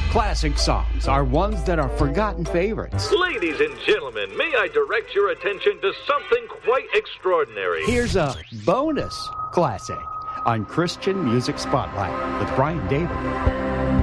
Classic songs are ones that are forgotten favorites. Ladies and gentlemen, may I direct your attention to something quite extraordinary? Here's a bonus classic on Christian Music Spotlight with Brian David.